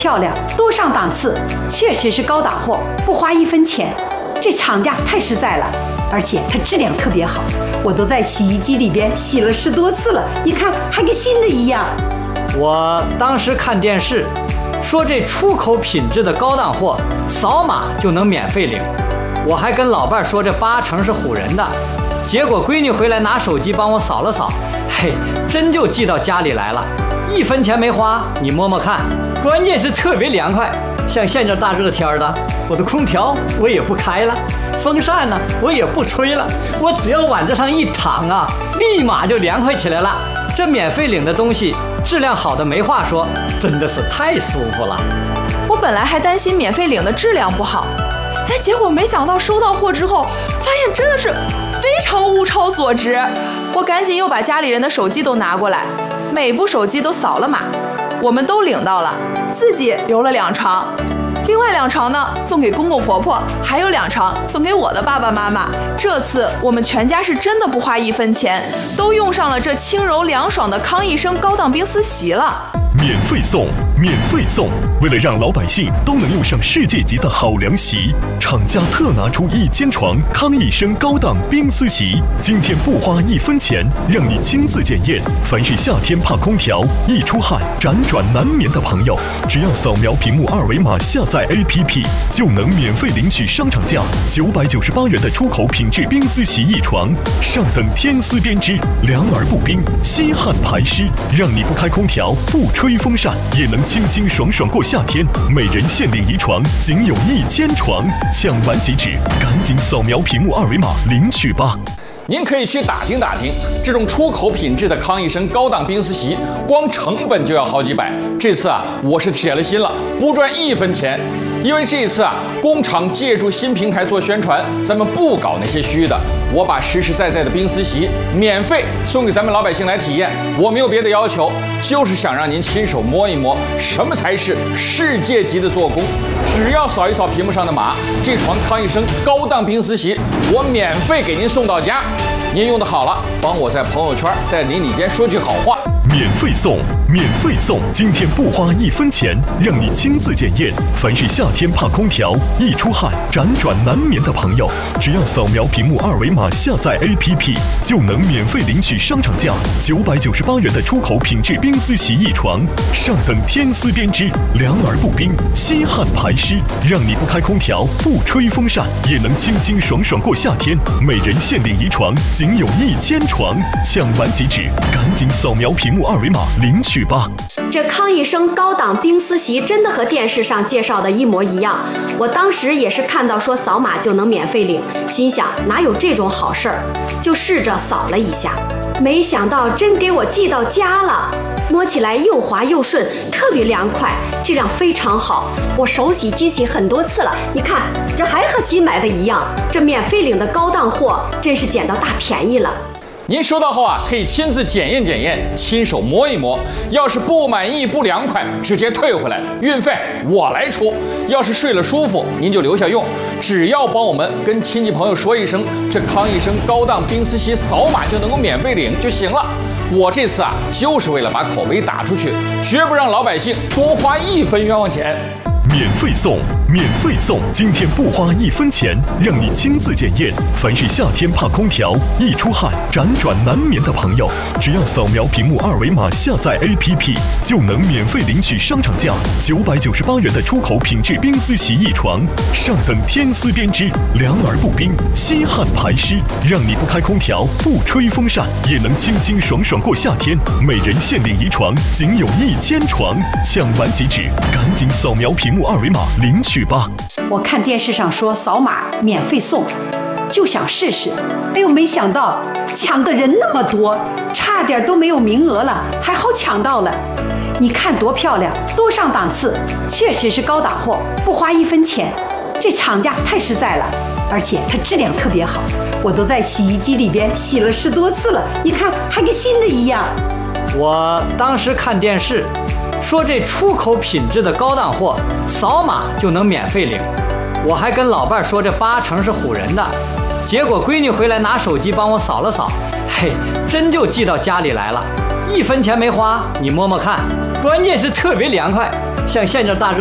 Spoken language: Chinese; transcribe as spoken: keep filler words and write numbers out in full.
漂亮，多上档次，确实是高档货，不花一分钱。这厂家太实在了，而且它质量特别好，我都在洗衣机里边洗了十多次了，你看还跟新的一样。 我当时看电视，说这出口品质的高档货，扫码就能免费领。我还跟老伴说这八成是唬人的，结果闺女回来拿手机帮我扫了扫，嘿，真就寄到家里来了，一分钱没花，你摸摸看。关键是特别凉快，像现这大热天的，我的空调我也不开了，风扇呢我也不吹了，我只要往这上一躺啊，立马就凉快起来了。这免费领的东西质量好的没话说，真的是太舒服了。 我本来还担心免费领的质量不好，哎，结果没想到收到货之后，发现真的是非常物超所值。我赶紧又把家里人的手机都拿过来，每部手机都扫了码，我们都领到了，自己留了两床，另外两床呢送给公公婆婆，还有两床送给我的爸爸妈妈。这次我们全家是真的不花一分钱，都用上了这轻柔凉爽的康益生高档冰丝席了。 免费送，免费送！为了让老百姓都能用上世界级的好凉席，厂家特拿出一千床康益生高档冰丝席，今天不花一分钱，让你亲自检验。凡是夏天怕空调、易出汗、辗转难眠的朋友，只要扫描屏幕二维码下载 A P P， 就能免费领取商场价九百九十八元的出口品质冰丝席一床，上等天丝编织，凉而不冰，吸汗排湿，让你不开空调、不吹风扇也能清清爽爽过夏天。每人限领一床，仅有一千床，抢完即止，赶紧扫描屏幕二维码领取吧。 您可以去打听打听，这种出口品质的康益生高档冰丝席，光成本就要好几百。这次啊，我是铁了心了，不赚一分钱。因为这一次啊，工厂借助新平台做宣传，咱们不搞那些虚的，我把实实在在的冰丝席免费送给咱们老百姓来体验。我没有别的要求，就是想让您亲手摸一摸，什么才是世界级的做工。只要扫一扫屏幕上的码，这床康益生高档冰丝席，我免费给您送到家。您用的好了，帮我在朋友圈、在邻里间说句好话。 免费送，免费送！今天不花一分钱，让你亲自检验。凡是夏天怕空调、易出汗、辗转难眠的朋友，只要扫描屏幕二维码下载 A P P， 就能免费领取商场价九百九十八元的出口品质冰丝席一床，上等天丝编织，凉而不冰，吸汗排湿，让你不开空调、不吹风扇也能清清爽爽过夏天。每人限领一床，仅有一千床，抢完即止，赶紧扫描屏幕二维码领取吧。 这康益生高档冰丝席真的和电视上介绍的一模一样，我当时也是看到说扫码就能免费领，心想哪有这种好事儿，就试着扫了一下，没想到真给我寄到家了。摸起来又滑又顺，特别凉快，质量非常好。我手洗机洗很多次了，你看这还和新买的一样。这免费领的高档货真是捡到大便宜了。 您收到后啊，可以亲自检验检验，亲手摸一摸。要是不满意、不凉快，直接退回来，运费我来出。要是睡了舒服，您就留下用。只要帮我们跟亲戚朋友说一声，这康益生高档冰丝席扫码就能够免费领就行了。我这次啊，就是为了把口碑打出去，绝不让老百姓多花一分冤枉钱。 免费送，免费送！今天不花一分钱，让你亲自检验。凡是夏天怕空调、易出汗、辗转难眠的朋友，只要扫描屏幕二维码下载 A P P， 就能免费领取商场价九百九十八元的出口品质冰丝席一床，上等天丝编织，凉而不冰，吸汗排湿，让你不开空调、不吹风扇也能清清爽爽过夏天。每人限领一床，仅有一千床，抢完即止，赶紧扫描屏幕二维码领取吧。 我看电视上说扫码免费送，就想试试，哎呦，没想到抢的人那么多，差点都没有名额了，还好抢到了。你看多漂亮，多上档次，确实是高档货，不花一分钱。这厂家太实在了，而且它质量特别好，我都在洗衣机里边洗了十多次了，你看还跟新的一样。 我当时看电视说这出口品质的高档货，扫码就能免费领。我还跟老伴说这八成是唬人的，结果闺女回来拿手机帮我扫了扫，嘿，真就寄到家里来了，一分钱没花，你摸摸看。关键是特别凉快， 向县政大